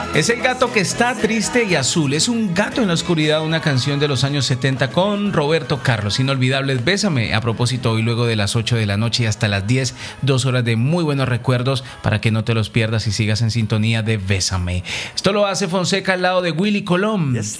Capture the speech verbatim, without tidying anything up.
Es el gato que está triste y azul. Es un gato en la oscuridad, una canción de los años setenta con Roberto Carlos. Inolvidables, Bésame. A propósito, hoy luego de las ocho de la noche y hasta las diez, dos horas de muy buenos recuerdos para que no te los pierdas y sigas en sintonía de Bésame. Esto lo hace Fonseca al lado de Willy Colón.